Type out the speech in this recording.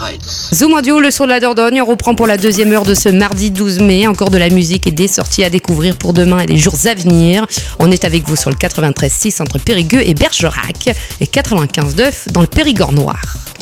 Zoom Audio, le son de la Dordogne, on reprend pour la deuxième heure de ce mardi 12 mai. Encore de la musique et des sorties à découvrir pour demain et les jours à venir. On est avec vous sur le 93.6 entre Périgueux et Bergerac et 95.9 dans le Périgord noir.